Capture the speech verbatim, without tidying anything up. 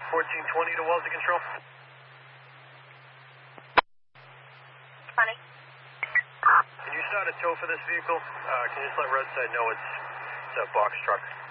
fourteen twenty to Wellesley Control. twenty. Can you start a tow for this vehicle? Uh, can you just let Roadside know it's, it's a box truck?